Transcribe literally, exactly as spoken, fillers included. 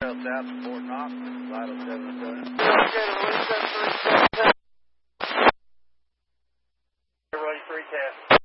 South to Fort Knox, Vital seven seven. Okay, release that three seven seven. Ready for recast.